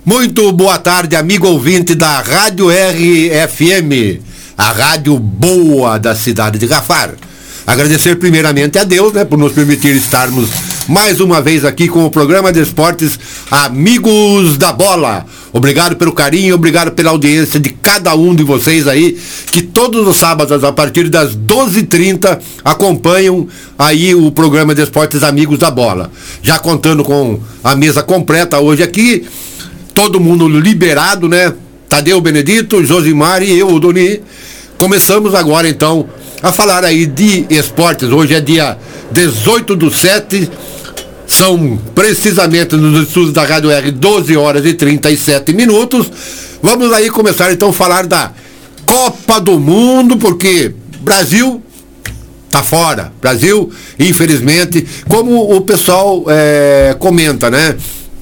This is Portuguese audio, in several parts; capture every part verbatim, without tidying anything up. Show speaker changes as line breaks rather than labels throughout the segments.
Muito boa tarde, amigo ouvinte da Rádio R F M, a rádio boa da cidade de Rafar. Agradecer primeiramente a Deus, né, por nos permitir estarmos mais uma vez aqui com o programa de esportes Amigos da Bola. Obrigado pelo carinho, obrigado pela audiência de cada um de vocês aí, que todos os sábados, a partir das doze e trinta, acompanham aí o programa de esportes Amigos da Bola. Já contando com a mesa completa hoje aqui, todo mundo liberado, né? Tadeu Benedito, Josimar e eu, o Doni. Começamos agora então a falar aí de esportes. Hoje é dia dezoito do sete, são precisamente nos estudos da Rádio R doze horas e trinta e sete minutos. Vamos aí começar então a falar da Copa do Mundo, porque Brasil tá fora. Brasil, infelizmente, como o pessoal é, comenta, né?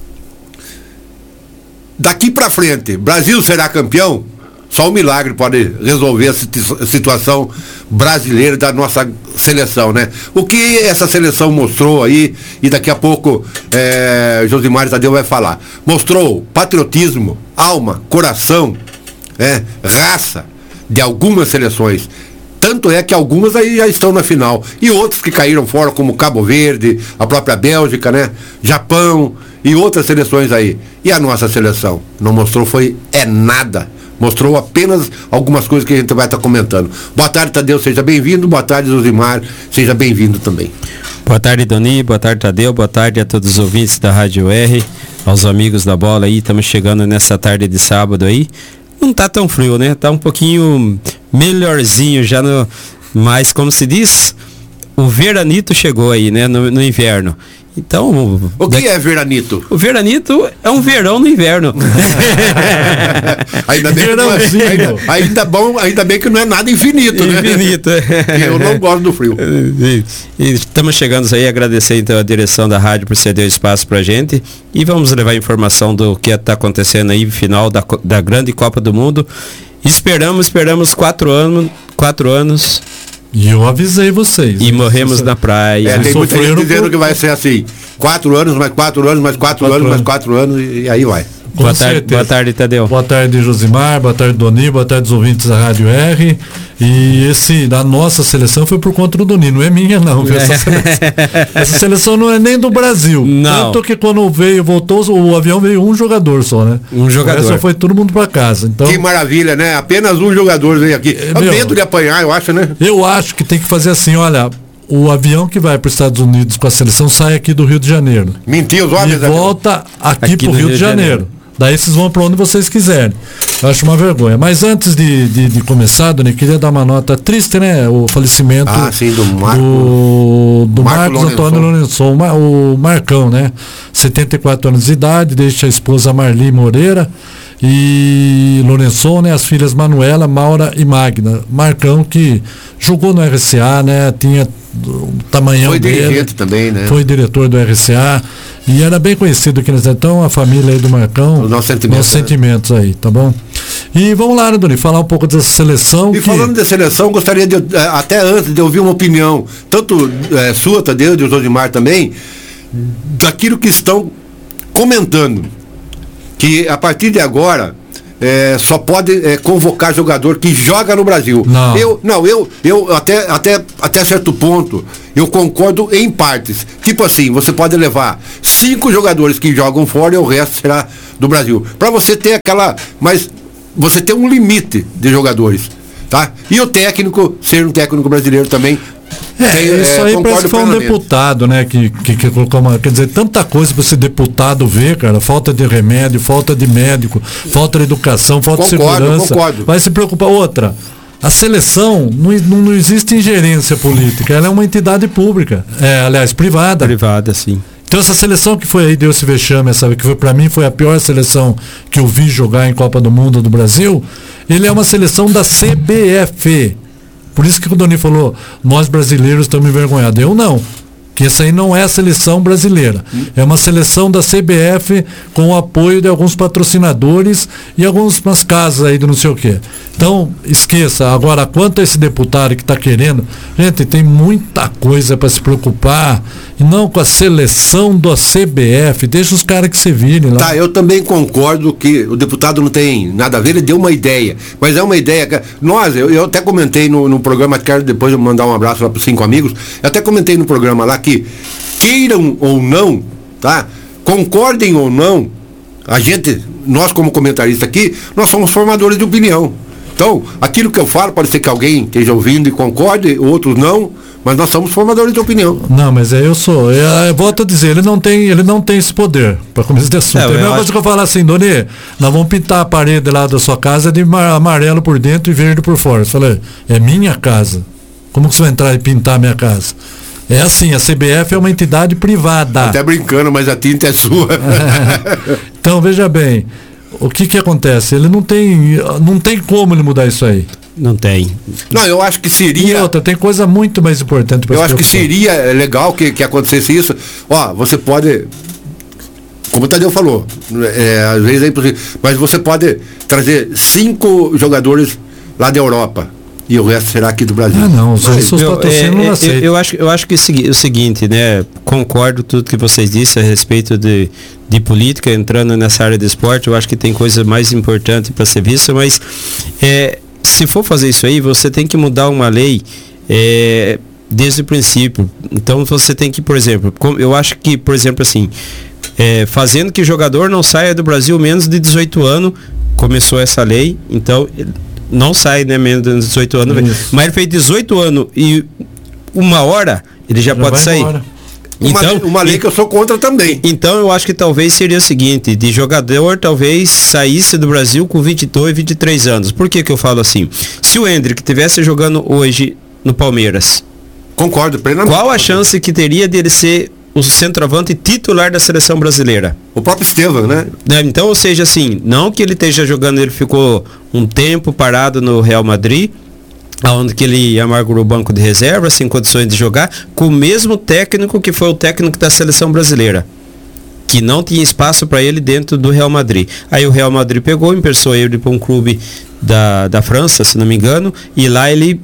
Daqui pra frente, Brasil será campeão? Só um milagre pode resolver a situação brasileira da nossa seleção, né? O que essa seleção mostrou aí, e daqui a pouco é, Josimar Tadeu vai falar, mostrou patriotismo, alma, coração, é, raça de algumas seleções. Tanto é que algumas aí já estão na final. E outros que caíram fora, como Cabo Verde, a própria Bélgica, né? Japão e outras seleções aí. E a nossa seleção? Não mostrou, foi é nada. Mostrou apenas algumas coisas que a gente vai estar comentando. Boa tarde, Tadeu, seja bem-vindo. Boa tarde, Josimar, seja bem-vindo também.
Boa tarde, Doni. Boa tarde, Tadeu. Boa tarde a todos os ouvintes da Rádio R, aos amigos da bola aí. Estamos chegando nessa tarde de sábado aí. Não tá tão frio, né? Tá um pouquinho melhorzinho já no... Mas, como se diz, o veranito chegou aí, né? No, no inverno. Então...
O que daqui... é veranito?
O veranito é um verão no inverno.
ainda, bem não, ainda, ainda, bom, ainda bem que não é nada infinito, né?
Infinito.
Eu não gosto do frio.
E, e estamos chegando aí, agradecer então a direção da rádio por ceder o espaço pra gente. E vamos levar informação do que está acontecendo aí, final da, da grande Copa do Mundo. Esperamos, esperamos quatro anos, quatro anos.
E eu avisei vocês.
E morremos Você... na praia.
É, tem muita gente dizendo que vai ser assim, quatro anos, mais quatro anos, mais quatro, quatro anos, anos, mais quatro anos, e aí vai.
Boa tarde, boa tarde, Tadeu.
Boa tarde, Josimar, boa tarde, Doni, boa tarde, os ouvintes da Rádio R. E esse, da nossa seleção foi por conta do Doni, não é minha não, viu? Essa, seleção, essa seleção não é nem do Brasil.
Não.
Tanto que quando veio, voltou, o avião veio um jogador só, né?
Um jogador.
Só foi todo mundo pra casa. Então,
que maravilha, né? Apenas um jogador veio aqui. É meu, medo de apanhar, eu acho, né?
Eu acho que tem que fazer assim, olha... O avião que vai para os Estados Unidos com a seleção sai aqui do Rio de Janeiro.
Mentiu os homens.
E volta aqui, aqui para o Rio, Rio de Janeiro. Janeiro. Daí vocês vão para onde vocês quiserem. Eu acho uma vergonha. Mas antes de, de, de começar, Doni, queria dar uma nota triste, né? O falecimento
ah, sim, do, Marco,
do, do
Marco
Marcos Antônio Lourençon, o Marcão, né? setenta e quatro anos de idade, deixa a esposa Marli Moreira e Lourençon, né? As filhas Manuela, Maura e Magna. Marcão que jogou no R C A, né? Tinha o tamanhão
foi
dele. Foi
dirigente também, né?
Foi diretor do R C A e era bem conhecido aqui nessa. Então a família aí do Marcão,
os nossos sentimentos,
nossos sentimentos né? aí, tá bom? E vamos lá, né, Doni, falar um pouco dessa seleção.
E que... falando de seleção, gostaria de, até antes de ouvir uma opinião, tanto é, sua, Tadeu, de Josimar também, daquilo que estão comentando, que a partir de agora É, só pode é, convocar jogador que joga no Brasil.
Não,
eu, não, eu, eu até, até, até certo ponto eu concordo em partes. Tipo assim, você pode levar cinco jogadores que jogam fora e o resto será do Brasil. Para você ter aquela, mas você tem um limite de jogadores, tá? E o técnico ser um técnico brasileiro também.
É, tem, isso é, aí parece que foi um deputado, né, que, que, que colocou uma, quer dizer, tanta coisa para esse deputado ver, cara, falta de remédio, falta de médico, falta de educação, falta
concordo,
de segurança,
concordo.
Vai se preocupar. Outra, a seleção, não, não, não existe ingerência política, ela é uma entidade pública, é, aliás, privada.
Privada, sim.
Então essa seleção que foi aí, deu esse vexame, sabe, que foi, pra mim foi a pior seleção que eu vi jogar em Copa do Mundo do Brasil, ele é uma seleção da C B F. Por isso que o Doni falou, nós brasileiros estamos envergonhados. Eu não. Que essa aí não é a seleção brasileira. É uma seleção da C B F com o apoio de alguns patrocinadores e algumas casas aí do não sei o quê. Então, esqueça. Agora, quanto a esse deputado que está querendo, gente, tem muita coisa para se preocupar. E não com a seleção da C B F. Deixa os caras que se virem lá.
Tá, eu também concordo que o deputado não tem nada a ver, ele deu uma ideia. Mas é uma ideia que nós, eu, eu até comentei no, no programa, quero depois mandar um abraço lá para os cinco amigos, eu até comentei no programa lá que queiram ou não, tá? Concordem ou não, a gente, nós como comentarista aqui, nós somos formadores de opinião. Então, aquilo que eu falo, pode ser que alguém esteja ouvindo e concorde, outros não, mas nós somos formadores de opinião.
Não, mas é, eu sou, eu, eu volto a dizer, ele não tem, ele não tem esse poder, para começar de assunto. É, é a mesma coisa acho... que eu falar assim, Doni, nós vamos pintar a parede lá da sua casa de amarelo por dentro e verde por fora. Eu falei, é minha casa. Como que você vai entrar e pintar a minha casa? É assim, a C B F é uma entidade privada.
Até brincando, mas a tinta é sua.
Então, veja bem, o que que acontece? Ele não tem, não tem como ele mudar isso aí.
Não tem.
Não, eu acho que seria...
E outra, tem coisa muito mais importante para
Eu acho que seria legal que, que acontecesse isso. Ó, você pode... Como o Tadeu falou, é, às vezes é impossível, mas você pode trazer cinco jogadores lá da Europa. E o resto será aqui do Brasil.
Ah, não, os seus patrocínios não aceitam.
Eu, eu acho, eu acho que o seguinte, né? Concordo tudo que vocês disseram a respeito de, de política, entrando nessa área de esporte, eu acho que tem coisa mais importante para ser vista, mas é, se for fazer isso aí, você tem que mudar uma lei é, desde o princípio. Então você tem que, por exemplo, eu acho que, por exemplo, assim, é, fazendo que o jogador não saia do Brasil menos de dezoito anos, começou essa lei, então não sai, né, menos de dezoito anos, isso. Mas ele fez dezoito anos e uma hora, ele já, já pode sair. Embora.
Então, uma, uma lei que eu sou contra também.
Então eu acho que talvez seria o seguinte, de jogador talvez saísse do Brasil com vinte e dois, vinte e três anos. Por que que eu falo assim? Se o Hendrick estivesse jogando hoje no Palmeiras,
concordo plenamente.
Qual a chance que teria dele ser o centroavante titular da seleção brasileira?
O próprio Estevam, né?
Então, ou seja, assim, não que ele esteja jogando, ele ficou um tempo parado no Real Madrid, onde que ele amargurou o banco de reserva, sem condições de jogar, com o mesmo técnico que foi o técnico da seleção brasileira, que não tinha espaço para ele dentro do Real Madrid. Aí o Real Madrid pegou, emprestou ele para um clube da, da França, se não me engano, e lá ele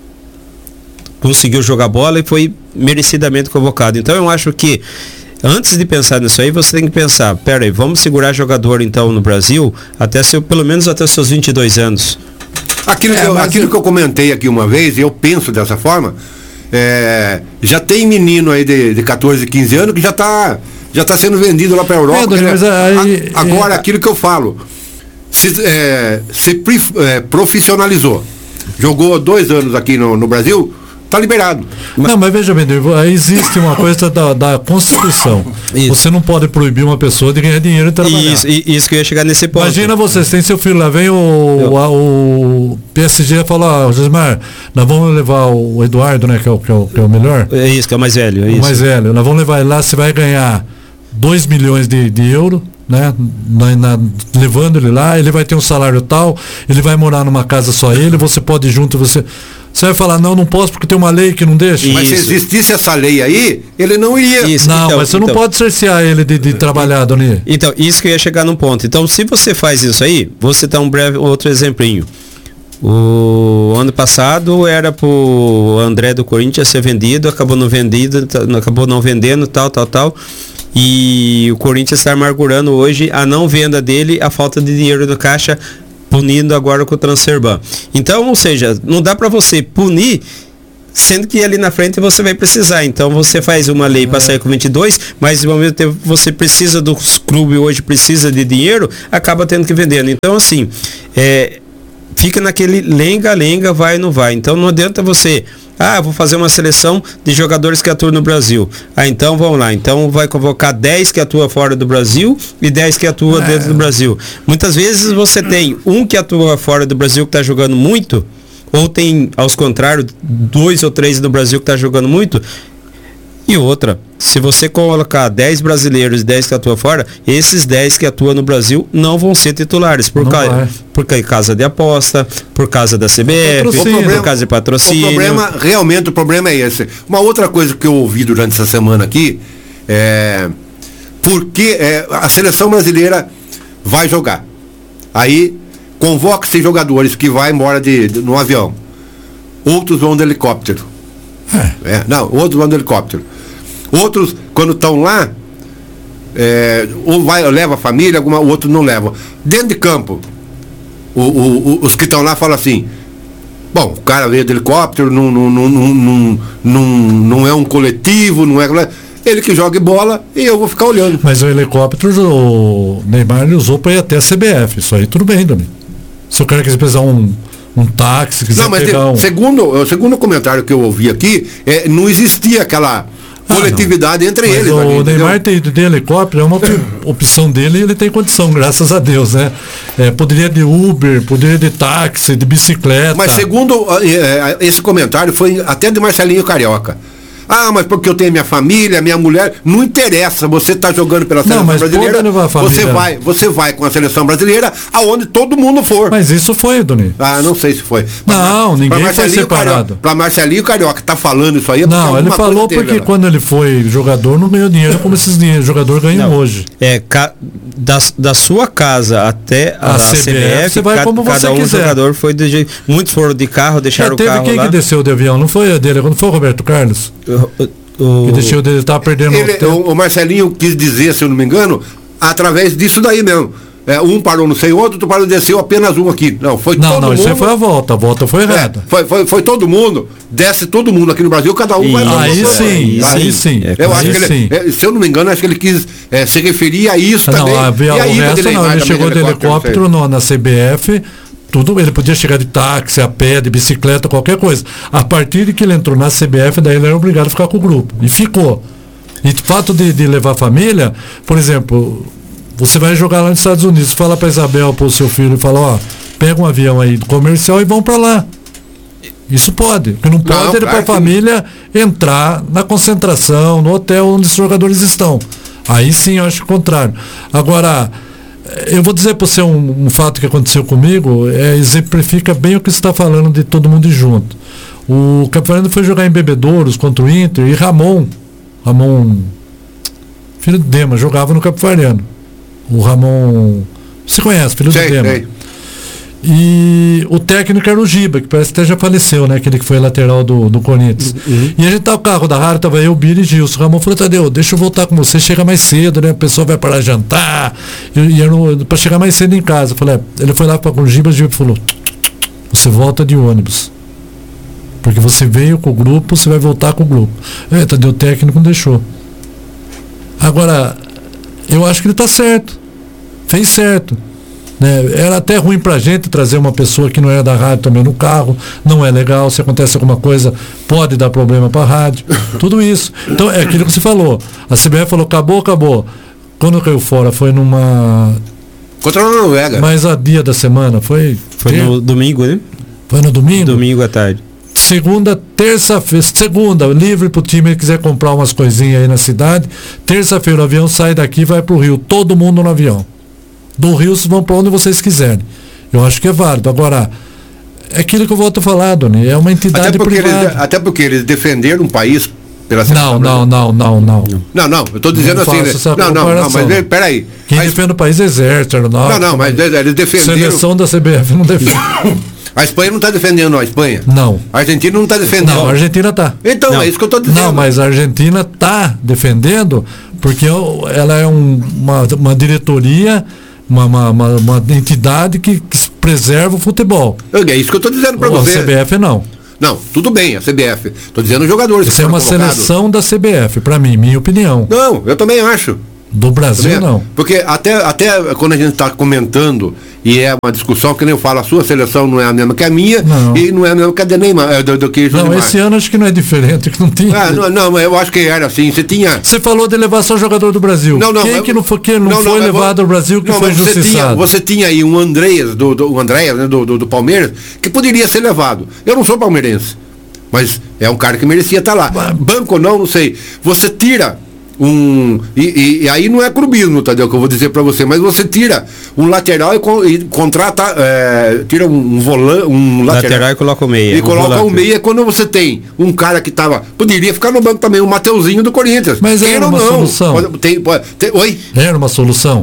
conseguiu jogar bola e foi merecidamente convocado. Então eu acho que antes de pensar nisso aí, você tem que pensar, pera aí, vamos segurar jogador então no Brasil até seu, pelo menos até os seus vinte e dois anos.
Aquilo, é, que, eu, aquilo eu... que eu comentei aqui uma vez, e eu penso dessa forma, é, já tem menino aí de, de catorze, quinze anos que já está já tá sendo vendido lá para a Europa. É, mas aí, a, agora, é... aquilo que eu falo, se, é, se é, profissionalizou, jogou dois anos aqui no, no Brasil, está liberado.
Não, mas veja bem, existe uma coisa da, da Constituição. Isso. Você não pode proibir uma pessoa de ganhar dinheiro e trabalhar.
Isso, isso que eu ia chegar nesse ponto.
Imagina você, tem seu filho lá, vem o, o, o P S G e fala, ó, Gismar, nós vamos levar o Eduardo, né, que é o, que é o, que é o melhor.
É isso, que é o mais velho. É
o
isso.
mais velho. Nós vamos levar ele lá, você vai ganhar dois milhões de, de euros, né, na, na, levando ele lá, ele vai ter um salário tal, ele vai morar numa casa só ele, você pode ir junto, você... Você vai falar, não, não posso porque tem uma lei que não deixa.
Mas se existisse essa lei aí, ele não iria.
Isso. Não, então, mas você então, não pode cercear ele de, de trabalhar, Doni.
Então, isso que eu ia chegar num ponto. Então, se você faz isso aí, você dá um breve outro exemplinho. O ano passado era pro André do Corinthians ser vendido, acabou não vendido, acabou não vendendo, tal, tal, tal. E o Corinthians está amargurando hoje a não venda dele, a falta de dinheiro do caixa, punindo agora com o Transferban. Então, ou seja, não dá para você punir, sendo que ali na frente você vai precisar. Então você faz uma lei para sair com vinte e dois, mas ao mesmo tempo você precisa dos clubes hoje, precisa de dinheiro, acaba tendo que vender. Então assim, é, fica naquele lenga-lenga, vai ou não vai. Então não adianta você... Ah, vou fazer uma seleção de jogadores que atuam no Brasil. Ah, então vamos lá. Então vai convocar dez que atuam fora do Brasil e dez que atuam é. dentro do Brasil. Muitas vezes você tem um que atua fora do Brasil que está jogando muito, ou tem, aos contrários, dois ou três no Brasil que está jogando muito, E outra, se você colocar dez brasileiros e dez que atuam fora, esses dez que atuam no Brasil não vão ser titulares. Por, ca... por causa de aposta, por causa da C B F,
problema,
por causa de patrocínio.
O problema, realmente, o problema é esse. Uma outra coisa que eu ouvi durante essa semana aqui é porque é, a seleção brasileira vai jogar. Aí convoca-se jogadores que vai embora de, de, no avião. Outros vão de helicóptero. É. É, não, outros vão de helicóptero. Outros, quando estão lá, é, ou vai, leva a família, alguma, o outro não leva. Dentro de campo, o, o, o, os que estão lá falam assim, bom, o cara veio de helicóptero, não, não, não, não, não, não, não é um coletivo, não é... Ele que joga bola e eu vou ficar olhando.
Mas o helicóptero, o Neymar ele usou para ir até a C B F, isso aí tudo bem, Dani. Se o cara quiser precisar um... um táxi, quiser não, mas pegar um...
segundo, segundo o comentário que eu ouvi aqui, é, não existia aquela coletividade ah, entre
mas
eles.
O
ali,
Neymar tem, tem helicóptero, é uma opção dele e ele tem condição, graças a Deus, né? É, poderia de Uber, poderia de táxi, de bicicleta.
Mas segundo é, esse comentário foi até de Marcelinho Carioca. Ah, mas porque eu tenho minha família, minha mulher, não interessa, você está jogando pela seleção
não, mas
brasileira,
levar a família.
você vai, você vai com a seleção brasileira aonde todo mundo for.
Mas isso foi, Doni.
Ah, não sei se foi.
Pra, não, ninguém foi separado.
Para Marcelinho Carioca tá falando isso aí. É
não, ele falou porque dele, quando ele foi jogador não ganhou dinheiro como esses jogadores ganham não, hoje.
É, ca, da, da sua casa até a, a, a C B F,
você vai
ca,
como você
cada um
quiser.
Jogador foi do jeito, muitos foram de carro, deixaram é, o carro
quem
lá.
Quem que desceu de avião? Não foi a dele, quando foi o Roberto Carlos?
O,
que deixou dele, tava perdendo
ele, o, o Marcelinho quis dizer, se eu não me engano, através disso daí mesmo. É, um parou não sei outro, outro parou desceu apenas um aqui. Não, foi
não,
todo
não,
mundo. Não,
isso aí foi a volta, a volta foi errada.
É, foi, foi, foi todo mundo, desce todo mundo aqui no Brasil, cada um
e,
vai lá.
Aí sim, aí sim.
É, eu acho que ele, é, se eu não me engano, acho que ele quis é, se referir a isso
não,
também.
A, a,
e aí,
o resto não, ele chegou de helicóptero no, na C B F. Tudo, ele podia chegar de táxi, a pé, de bicicleta, qualquer coisa. A partir de que ele entrou na C B F, daí ele era obrigado a ficar com o grupo. E ficou. E o fato de, de levar a família, por exemplo, você vai jogar lá nos Estados Unidos, fala para Isabel, para o seu filho, e fala, ó, pega um avião aí do comercial e vão para lá. Isso pode. O que não pode não, é para a família entrar na concentração, no hotel onde os jogadores estão. Aí sim eu acho o contrário. Agora, eu vou dizer para você um, um fato que aconteceu comigo, é, exemplifica bem o que você está falando de todo mundo ir junto. O Campeonato foi jogar em Bebedouros contra o Inter e Ramon, Ramon, filho do Dema, jogava no Capivariano. O Ramon, você conhece, filho sei, do Dema. Sei. E o técnico era o Giba, que parece que até já faleceu, né? Aquele que foi lateral do, do Corinthians. Uhum. E a gente tava com o carro da rádio, tava eu, Bira e Gilson. O Ramon falou, Tadeu, deixa eu voltar com você, chega mais cedo, né? A pessoa vai parar jantar. E, e era para chegar mais cedo em casa. Eu falei, é. Ele foi lá para o Giba, o Giba falou, você volta de ônibus. Porque você veio com o grupo, você vai voltar com o grupo. É, Tadeu, o técnico não deixou. Agora, eu acho que ele tá certo. Fez certo. Né? Era até ruim pra gente trazer uma pessoa que não era da rádio também no carro, não é legal, se acontece alguma coisa pode dar problema pra rádio, tudo isso. Então é aquilo que você falou, a C B F falou, acabou, acabou. Quando caiu fora, foi numa...
Contra a Noruega.
Mas a dia da semana, foi...
Foi ter... no domingo, né?
Foi no domingo?
Domingo à tarde.
Segunda, terça-feira, segunda, livre pro time, ele quiser comprar umas coisinhas aí na cidade, terça-feira o avião sai daqui e vai pro Rio, todo mundo no avião. Do Rio vocês vão para onde vocês quiserem. Eu acho que é válido. Agora, é aquilo que eu volto a falar, Doni, é uma entidade
até porque
privada.
Eles, até porque eles defenderam um país pela
não, não, não, não, não.
Não, não, eu estou dizendo não assim. Né? Não, não, não, mas peraí.
Quem
mas...
defende o país é exército, aeronáutica.
Não, não, mas eles defenderam.
Seleção da C B F não defende.
A Espanha não está defendendo a Espanha.
Não.
A Argentina não está defendendo.
Não, a Argentina está.
Então,
não.
é isso que eu estou dizendo.
Não, mas a Argentina está defendendo porque ela é um, uma, uma diretoria, uma, uma, uma, uma entidade que, que preserva o futebol.
É isso que eu estou dizendo para você.
A C B F não.
Não, tudo bem, a C B F. Estou dizendo os jogadores.
Isso é uma colocados. Seleção da C B F, para mim, minha opinião.
Não, eu também acho.
Do Brasil, também, não.
Porque até, até quando a gente está comentando, e é uma discussão que nem eu falo, a sua seleção não é a mesma que a minha, não. E não é a mesma que a de Neymar, é do, do que
Não, esse ano acho que não é diferente, que não tinha.
Ah, não, não, eu acho que era assim, você tinha...
Você falou de levar só jogador do Brasil.
Não, não.
Quem
eu,
que não foi, que não não, foi não, levado ao Brasil que não, foi
você tinha, você tinha aí um Andreas, do, do, o Andreas, né, do, do, do Palmeiras, que poderia ser levado. Eu não sou palmeirense. Mas é um cara que merecia estar lá. Banco ou não, não sei. Você tira um... E, e, e aí não é clubismo, Tadeu, que eu vou dizer pra você, mas você tira um lateral e, con, e contrata... É, tira um, um volante... Um lateral,
lateral e coloca o meia.
E coloca o meia quando você tem um cara que tava... Poderia ficar no banco também, o Mateuzinho do Corinthians.
Mas era uma não, solução.
Pode, tem, pode, tem, oi?
Era uma solução.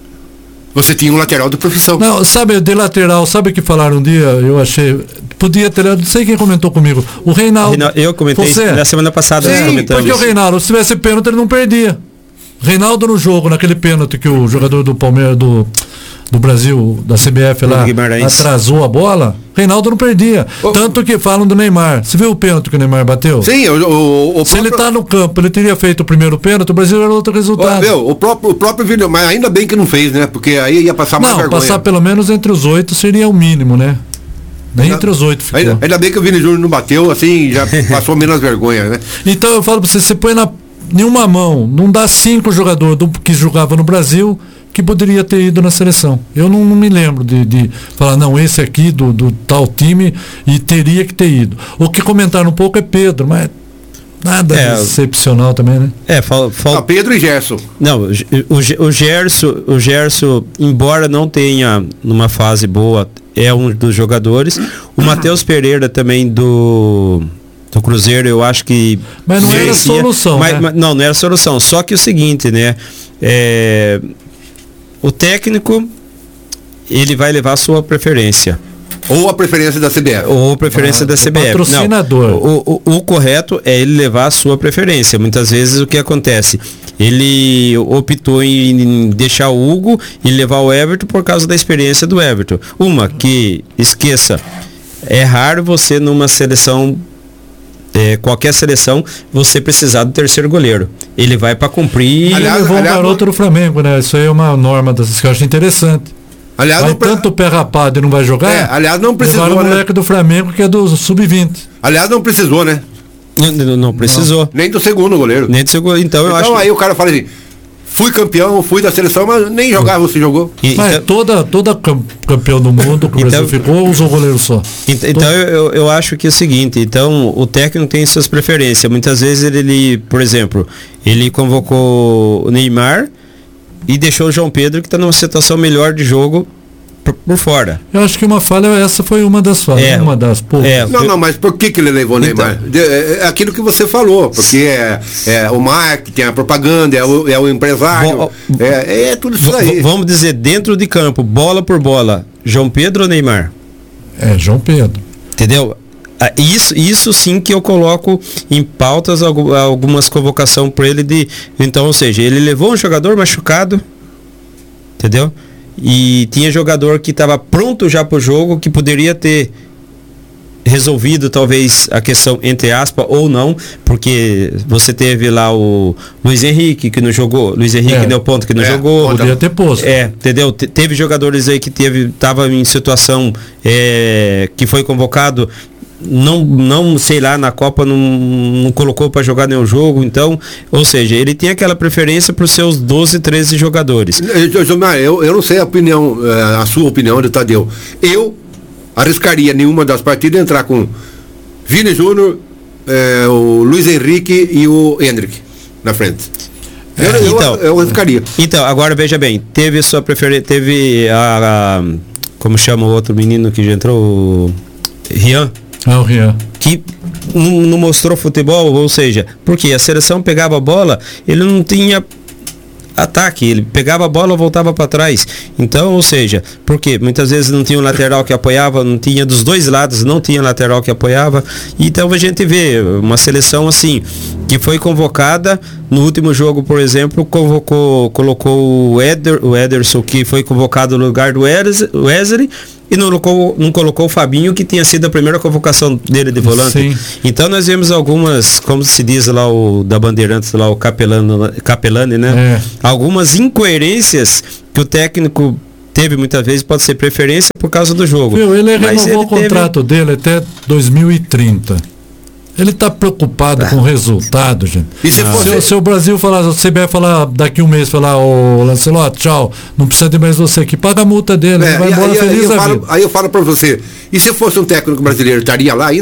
Você tinha um lateral de profissão.
Não, sabe, de lateral, sabe o que falaram um dia? Eu achei... Podia ter, não sei quem comentou comigo. O Reinaldo.
Reinaldo eu comentei você? na semana passada.
Sim, porque o Reinaldo, se tivesse pênalti, ele não perdia. Reinaldo no jogo, naquele pênalti que o jogador do Palmeiras, do, do Brasil, da C B F lá, atrasou a bola, Reinaldo não perdia. Oh. Tanto que falam do Neymar. Você viu o pênalti que o Neymar bateu?
Sim, o, o, o
Se próprio... ele tá no campo, ele teria feito o primeiro pênalti, o Brasil era outro resultado.
Oh, meu, o próprio, o próprio vídeo, mas ainda bem que não fez, né? Porque aí ia passar mais
não,
vergonha.
Passar pelo menos entre os oito seria o mínimo, né? Nem ainda, entre os oito ficou.
Ainda, ainda bem que o Vini Júnior não bateu, assim, já passou menos vergonha, né?
Então eu falo pra você, você põe na nenhuma mão, não dá cinco jogadores do, que jogavam no Brasil que poderia ter ido na seleção. Eu não, não me lembro de, de falar, não, esse aqui do, do tal time e teria que ter ido. O que comentaram um pouco é Pedro, mas nada é, excepcional também, né?
É, fala, fala...
Não, Pedro e Gerson.
Não, o, o Gerson, o Gerson, embora não tenha numa fase boa, é um dos jogadores. O Matheus Pereira também do do Cruzeiro, eu acho que...
Mas não merecia, era solução,
mas,
né?
mas, não, não era solução. Só que o seguinte, né? É, o técnico, ele vai levar a sua preferência.
Ou a preferência da C B F.
Ou a preferência ah, da C B F.
Patrocinador.
Não, o, o, o correto é ele levar a sua preferência. Muitas vezes o que acontece? Ele optou em deixar o Hugo e levar o Everton por causa da experiência do Everton. Uma, que esqueça, é raro você numa seleção... É, qualquer seleção, você precisar do terceiro goleiro. Ele vai para cumprir.
Aliás, ele levou aliás, um garoto do Flamengo, né? Isso aí é uma norma das que eu acho interessante. Aliás, vai não tanto o pé rapado e não vai jogar. É,
aliás, não precisou.
Levaram o moleque
né?
do Flamengo que é do sub vinte.
Aliás, não precisou, né?
Não, não, não precisou.
Não. Nem do segundo goleiro.
Nem do segundo. Então, então eu
acho.
aí
que... o cara fala assim. Fui campeão, fui da seleção, mas nem jogar você jogou.
E, mas então, toda, toda campeão do mundo que o Brasil então, ficou, usou goleiro só.
Então, então eu, eu acho que é o seguinte, então o técnico tem suas preferências. Muitas vezes ele, ele, por exemplo, ele convocou o Neymar e deixou o João Pedro, que está numa situação melhor de jogo, por, por fora.
Eu acho que uma falha, essa foi uma das falhas, é, uma das poucas.
É, não, não, mas por que, que ele levou o Neymar? Então, é aquilo que você falou, porque é, é o marketing, a propaganda, é o, é o empresário, Bo, é, é tudo isso aí.
Vamos dizer, dentro de campo, bola por bola, João Pedro ou Neymar?
É, João Pedro.
Entendeu? Isso, isso sim que eu coloco em pautas algumas convocações para ele de. Então, ou seja, ele levou um jogador machucado, entendeu? E tinha jogador que estava pronto já para o jogo, que poderia ter resolvido talvez a questão entre aspas ou não, porque você teve lá o Luiz Henrique que não jogou, Luiz Henrique é. deu ponto que não é. jogou.
Poderia ter posto.
É, entendeu? Te, teve jogadores aí que teve, tava em situação é, que foi convocado, não, não sei lá, na Copa não, não colocou para jogar nenhum jogo, então, ou seja, ele tem aquela preferência para os seus doze, treze jogadores.
Eu, eu não sei a opinião, a sua opinião de Tadeu. Eu arriscaria nenhuma das partidas entrar com Vini Júnior, eh, o Luiz Henrique e o Hendrick na frente. Eu, é, então, eu, eu arriscaria.
Então, agora veja bem, teve sua preferência, teve a, a como chama o outro menino que já entrou, o Rian.
Ah, o Rian.
Que não, não mostrou futebol, ou seja, porque a seleção pegava a bola, ele não tinha ataque, ele pegava a bola e voltava para trás. Então, ou seja, porque muitas vezes não tinha um lateral que apoiava, não tinha dos dois lados, não tinha lateral que apoiava. Então a gente vê uma seleção assim, que foi convocada no último jogo, por exemplo, convocou, colocou o, Eder, o Ederson, que foi convocado no lugar do Wesley, e não colocou, não colocou o Fabinho, que tinha sido a primeira convocação dele de volante. Sim. Então nós vemos algumas, como se diz lá o da Bandeirantes, lá o Capelano, Capelani, né? É. Algumas incoerências que o técnico teve muitas vezes, pode ser preferência por causa do jogo.
Viu, ele renovou ele o contrato teve... dele até dois mil e trinta. Ele está preocupado ah. com o resultado, gente. E se, ah. se, se o Brasil falar, o C B F falar daqui um mês, falar, ô Lancelotti, tchau, não precisa de mais você aqui, paga a multa dele, é, vai embora
aí,
feliz
aí, eu
a
falo,
vida.
Aí eu falo para você, e se fosse um técnico brasileiro, estaria lá ainda?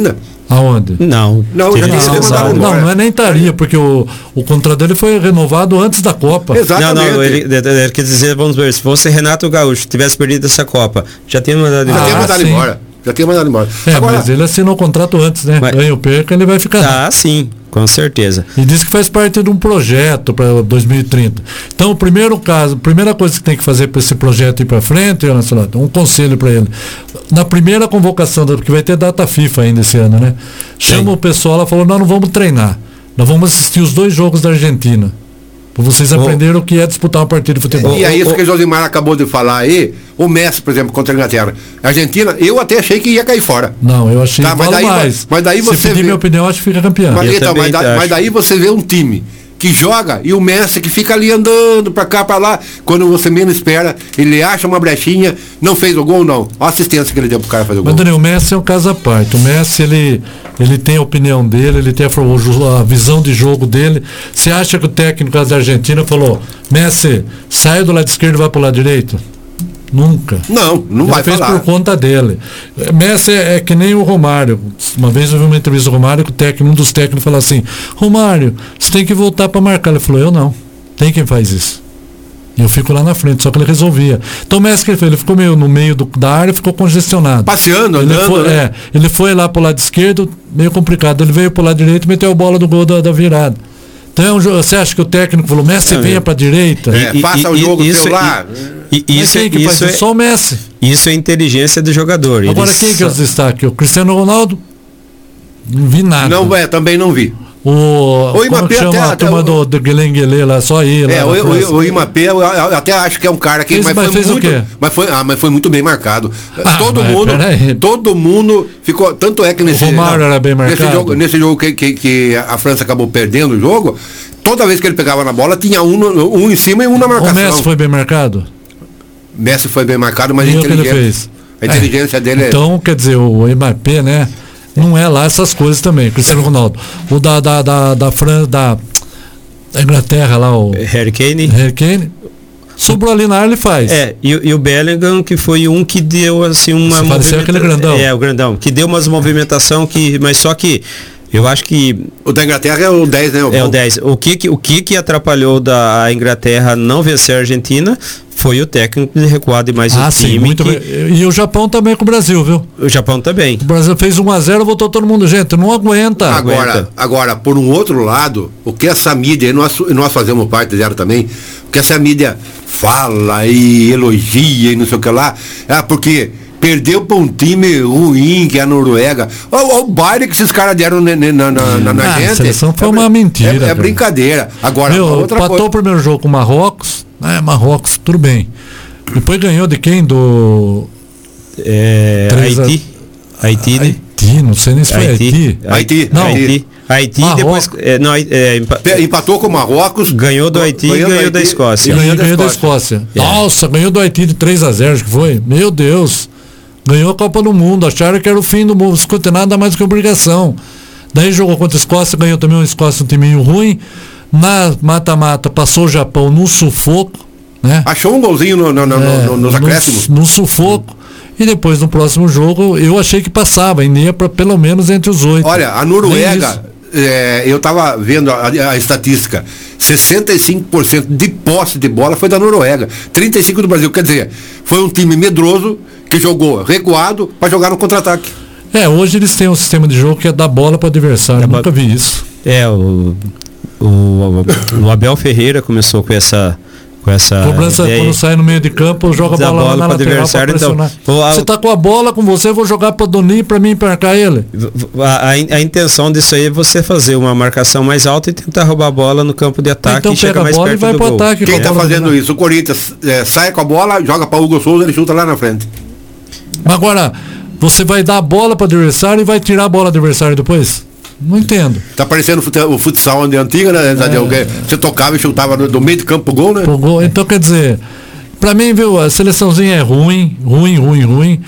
Aonde?
Não.
Não, já
teria
tinha
sido
mandado
usado.
embora.
Não, não é nem estaria, porque o, o contrato dele foi renovado antes da Copa.
Não,
Exatamente.
não, ele, ele, ele quer dizer, vamos ver, se fosse Renato Gaúcho tivesse perdido essa Copa, já tinha mandado
Já
embora.
tinha
Ah,
mandado
sim.
embora. Já tinha mandado embora.
É,
Agora,
mas ele assinou o contrato antes, né?
Mas-
Ganha ou perca, ele vai ficar lá.
Ah, sim, com certeza.
E diz que faz parte de um projeto para dois mil e trinta. Então, o primeiro caso, a primeira coisa que tem que fazer para esse projeto ir para frente, Leonardo, um conselho para ele. Na primeira convocação, porque vai ter data FIFA ainda esse ano, né? Chama
Sim.
o pessoal, ela falou, nós não vamos treinar. Nós vamos assistir os dois jogos da Argentina. Para vocês aprenderem o que é disputar uma partida de futebol.
e é isso
o-
que o Josimar acabou de falar aí, o Messi, por exemplo, contra a Inglaterra. A Argentina, eu até achei que ia cair fora.
Não, eu achei
Tá,
que
mas
fala
daí-
mais.
mas daí
Se
você
pedir
vê-
minha opinião, acho que fica campeão.
Mas,
Eu
então,
também
mas, da-
acho.
mas daí você vê um time que joga e o Messi que fica ali andando pra cá, pra lá, quando você menos espera, ele acha uma brechinha, não fez o gol, não. Olha a assistência que ele deu pro cara fazer o gol.
Mas, Daniel, o Messi é um caso à parte. O Messi, ele, ele tem a opinião dele, ele tem a, a visão de jogo dele. Você acha que o técnico da Argentina falou, Messi, sai do lado esquerdo e vai pro lado direito? Nunca.
Não, não
Ele
vai
fez
falar.
por conta dele. Messi é, é que nem o Romário. Uma vez eu vi uma entrevista do Romário que o técnico, um dos técnicos falou assim, Romário, você tem que voltar para marcar. Ele falou, eu não. Tem quem faz isso. E eu fico lá na frente, só que ele resolvia. Então o Messi que ele fez, ele ficou meio no meio do, da área e ficou congestionado.
Passeando,
Ele
andando,
foi,
né?
é, ele foi lá pro lado esquerdo, meio complicado. Ele veio pro lado direito e meteu a bola do gol da, da virada. Então é um jogo- você acha que o técnico falou, Messi,
Não,
venha
é.
pra direita?
É, faça o jogo
isso,
celular.
E, e
Mas
isso, é,
quem que faz
isso,
isso?
é,
Só o Messi.
isso é inteligência do jogador.
Agora
Eles
quem que é os
só-
destaques? O Cristiano Ronaldo? Não vi nada.
Não, é, também não vi.
O,
O
como
Imapé
que chama
até-
a
até
turma
o-
do, do Guilherme lá, só aí. Lá
É,
na
o,
França.
o, o Imapé, eu, eu até acho que é um cara que
Fez-
mas
mas
foi
fez o
muito,
quê?
mas foi, ah, mas foi muito bem marcado.
Ah,
todo
mas
mundo,
peraí.
todo mundo ficou, tanto é que nesse
Romário era bem
nesse
marcado?
jogo, nesse jogo que, que, que a França acabou perdendo o jogo, toda vez que ele pegava na bola tinha um, no- um em cima e um na
O
marcação.
Messi foi bem marcado?
Messi foi bem marcado, mas a
E o que ele
inteligência,
fez?
a inteligência dele é
Então, quer dizer, o Mbappé, né? Não é lá essas coisas também, Cristiano Ronaldo. O da, da, da, da França, da, da Inglaterra lá, o
Harry Kane.
Harry Kane, sobrou ali na área, ele faz.
É, e, o- e o Bellingham, que foi um que deu assim uma
Você pareceu aquele grandão.
É, o grandão, que deu umas movimentação que, mas só que eu acho que
o da Inglaterra é o dez, né?
é o dez. O que que, o que que atrapalhou da a Inglaterra não vencer a Argentina foi o técnico de recuar demais
Ah,
o
sim,
time.
muito
que-
bem. E o Japão também com o Brasil, viu?
O Japão também.
O Brasil fez um a zero, voltou todo mundo. Gente, não aguenta.
Agora,
aguenta.
agora, por um outro lado, o que essa mídia, e nós, e nós fazemos parte dela também, o que essa mídia fala e elogia e não sei o que lá, é porque perdeu para um time ruim, que é a Noruega. Olha o baile que esses caras deram na, na, na, na, na
Ah, a
gente.
seleção foi
É
uma
brin-
mentira,
É, é
cara.
brincadeira. Agora,
Meu,
outra
empatou
coisa.
o primeiro jogo com o Marrocos. É, Marrocos, tudo bem. Depois ganhou de quem? Do
É,
Três a-
Haiti. Haiti, né?
Haiti, não sei nem se foi Haiti.
Haiti,
Não.
Haiti. Haiti
Marrocos.
depois é, não, é, empa-
Pe- Empatou com o Marrocos.
ganhou do Haiti e
ganhou do
ganhou da
Haiti,
Escócia.
E ganhou, ganhou da
Escócia.
Escócia.
É.
Nossa, ganhou do Haiti de três a zero, acho que foi. Meu Deus. Ganhou a Copa do Mundo. Acharam que era o fim do mundo. Não escuta nada mais que obrigação. Daí jogou contra a Escócia, ganhou também uma Escócia, um timinho ruim. Na mata-mata passou o Japão num sufoco, né?
Achou um golzinho no, no, no,
É,
no, nos acréscimos.
Num sufoco. E depois no próximo jogo eu achei que passava, ainda ia pra, pelo menos entre os oito.
Olha, a
Nem
Noruega,
isso.
é, eu estava vendo a, a estatística, sessenta e cinco por cento de posse de bola foi da Noruega, trinta e cinco por cento do Brasil. Quer dizer, foi um time medroso que jogou recuado para jogar no contra-ataque.
É, hoje eles têm um sistema de jogo que é dar bola para o adversário.
Dá
Eu nunca
bola-
vi isso.
É, o, o, o Abel Ferreira começou com essa com essa
Cobrança
ideia aí.
quando sai no meio de campo, joga a
Dá
bola, lá
bola
na
pro
lateral pra
adversário, então.
pressionar.
O- a-
Você tá com a bola com você, eu vou jogar para Doni para mim marcar ele.
A, a, a intenção disso aí é você fazer uma marcação mais alta e tentar roubar a bola no campo de ataque
Então
e chegar
pega a
mais
bola e
perto
vai
do
pro
gol.
ataque.
Quem
com a
está
bola
fazendo
dominada.
isso? O Corinthians é, sai com a bola, joga para Hugo Souza, ele chuta lá na frente.
Mas agora, você vai dar a bola para o adversário e vai tirar a bola do adversário depois? Não entendo.
Tá parecendo o fute- o futsal onde é antiga, né?
É.
Você tocava e chutava no, do meio de campo pro gol, né?
Pro gol. Então quer dizer, para mim, viu, a seleçãozinha é ruim, ruim, ruim, ruim.